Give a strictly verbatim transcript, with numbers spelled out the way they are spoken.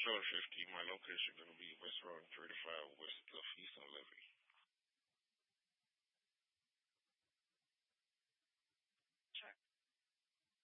Sure, fifty. My location gonna be West Road, three to five West of Eastern Levy.